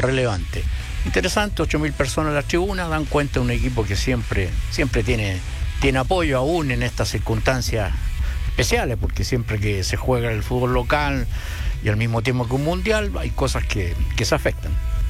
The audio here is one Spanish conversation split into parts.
relevante. Interesante, 8.000 personas en las tribunas, dan cuenta de un equipo que siempre tiene apoyo aún en estas circunstancias especiales, porque siempre que se juega el fútbol local y al mismo tiempo que un mundial, hay cosas que se afectan.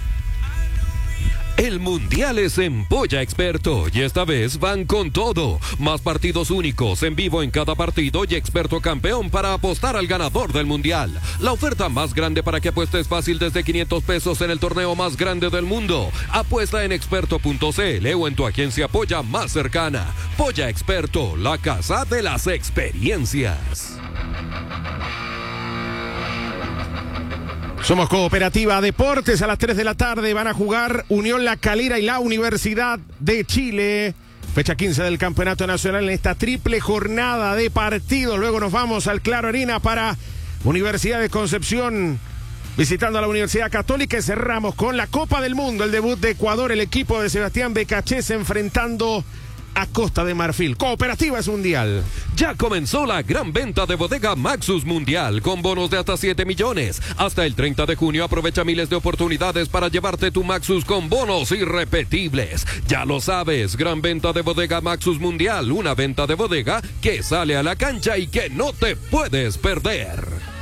El Mundial es en Polla Experto y esta vez van con todo. Más partidos únicos en vivo en cada partido y experto campeón para apostar al ganador del Mundial. La oferta más grande para que apuestes fácil desde 500 pesos en el torneo más grande del mundo. Apuesta en experto.cl o en tu agencia Polla más cercana. Polla Experto, la casa de las experiencias. Somos Cooperativa Deportes. A las 3 de la tarde van a jugar Unión La Calera y la Universidad de Chile. Fecha 15 del Campeonato Nacional en esta triple jornada de partidos. Luego nos vamos al Claro Arena para Universidad de Concepción visitando a la Universidad Católica. Y cerramos con la Copa del Mundo, el debut de Ecuador, el equipo de Sebastián Becachese enfrentando a Costa de Marfil. Cooperativa es mundial. Ya comenzó la gran venta de Bodega Maxus Mundial con bonos de hasta 7 millones. Hasta el 30 de junio aprovecha miles de oportunidades para llevarte tu Maxus con bonos irrepetibles. Ya lo sabes, gran venta de Bodega Maxus Mundial, una venta de bodega que sale a la cancha y que no te puedes perder.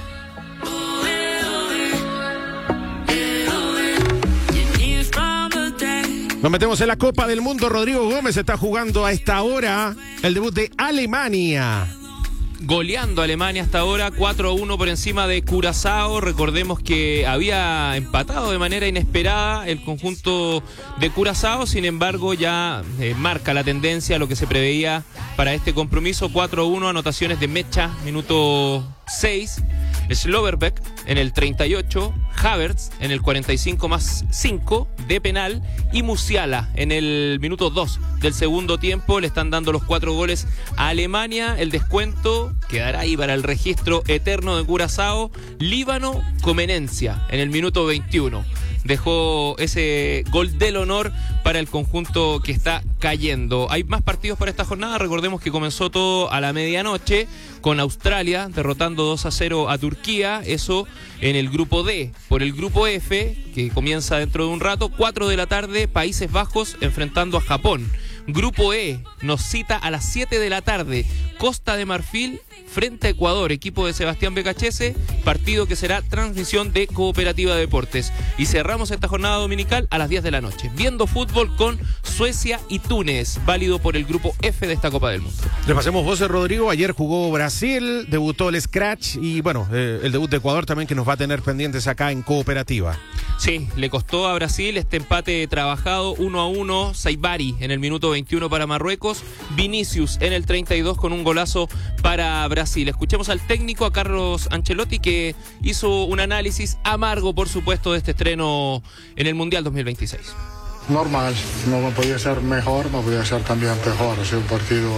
Nos metemos en la Copa del Mundo. Rodrigo Gómez está jugando a esta hora el debut de Alemania. Goleando a Alemania hasta ahora, 4-1 por encima de Curazao. Recordemos que había empatado de manera inesperada el conjunto de Curazao, sin embargo ya marca la tendencia a lo que se preveía para este compromiso. 4-1, anotaciones de Mecha, minuto 6, Slotterbeck en el 38, Havertz en el 45+5 de penal y Musiala en el minuto 2 del segundo tiempo. Le están dando los 4 goles a Alemania. El descuento quedará ahí para el registro eterno de Curazao. Líbano Comenencia en el minuto 21. Dejó ese gol del honor para el conjunto que está cayendo. Hay más partidos para esta jornada. Recordemos que comenzó todo a la medianoche con Australia derrotando 2-0 a Turquía. Eso en el grupo D. Por el grupo F, que comienza dentro de un rato, 4 de la tarde, Países Bajos enfrentando a Japón. Grupo E nos cita a las 7 de la tarde, Costa de Marfil frente a Ecuador, equipo de Sebastián Becachese, partido que será transmisión de Cooperativa Deportes. Y cerramos esta jornada dominical a las 10 de la noche, viendo fútbol con Suecia y Túnez, válido por el grupo F de esta Copa del Mundo. Le pasemos voces, Rodrigo. Ayer jugó Brasil, debutó el Scratch y bueno, el debut de Ecuador también que nos va a tener pendientes acá en Cooperativa. Sí, le costó a Brasil este empate trabajado 1-1, Saibari en el minuto 21 para Marruecos, Vinicius en el 32 con un golazo para Brasil. Escuchemos al técnico, a Carlos Ancelotti, que hizo un análisis amargo, por supuesto, de este estreno en el Mundial 2026. Normal, no podía ser mejor, no podía ser también peor. Ha sido un partido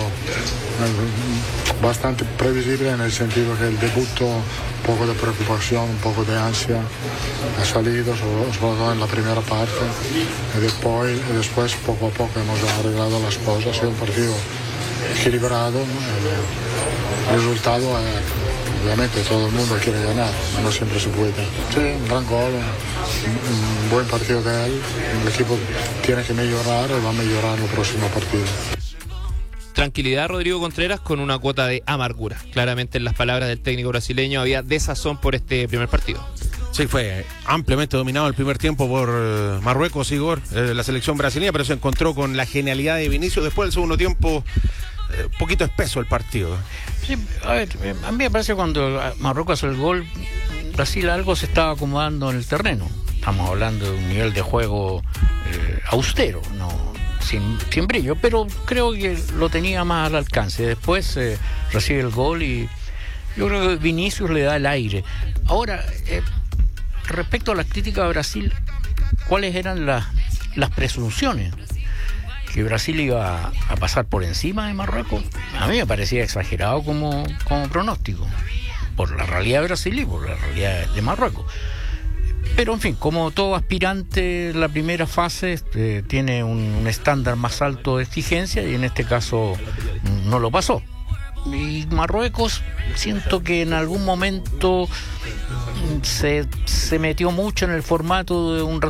bastante previsible en el sentido que el debut, un poco de preocupación, un poco de ansia, ha salido, sobre todo en la primera parte, y después poco a poco hemos arreglado las cosas. Ha sido un partido equilibrado, el resultado obviamente todo el mundo quiere ganar, no siempre se puede. Sí, un gran gol, un buen partido de él. El equipo tiene que mejorar y va a mejorar en el próximo partido. Tranquilidad, Rodrigo Contreras, con una cuota de amargura. Claramente en las palabras del técnico brasileño había desazón por este primer partido. Sí, fue ampliamente dominado el primer tiempo por Marruecos, Igor, la selección brasileña, pero se encontró con la genialidad de Vinicius. Después del segundo tiempo, un poquito espeso el partido. Sí, a ver, a mí me parece que cuando Marruecos hace el gol, Brasil algo se estaba acomodando en el terreno. Estamos hablando de un nivel de juego austero, no sin brillo, pero creo que lo tenía más al alcance. Después recibe el gol y yo creo que Vinicius le da el aire. Ahora, respecto a las críticas a Brasil, ¿cuáles eran las presunciones? Que Brasil iba a pasar por encima de Marruecos. A mí me parecía exagerado como pronóstico, por la realidad de Brasil y por la realidad de Marruecos. Pero en fin, como todo aspirante, la primera fase tiene un estándar más alto de exigencia y en este caso no lo pasó. Y Marruecos, siento que en algún momento se metió mucho en el formato de un